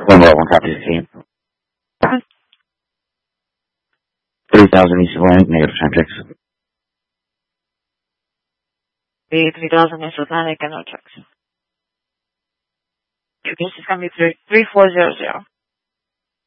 One more, one copy of the team. 30,000 East Atlantic, negative time checks. The 3,000 East Atlantic and no checks. Your case is going to be 3400.